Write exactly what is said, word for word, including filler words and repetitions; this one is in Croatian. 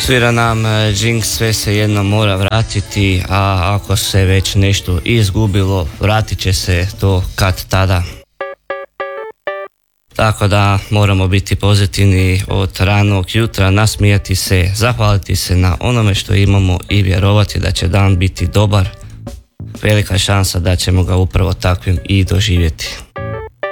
Svira nam Jinx, sve se jedno mora vratiti, a ako se već nešto izgubilo, vratit će se to kad tada. Tako da moramo biti pozitivni od ranog jutra, nasmijati se, zahvaliti se na onome što imamo i vjerovati da će dan biti dobar. Velika šansa da ćemo ga upravo takvim i doživjeti.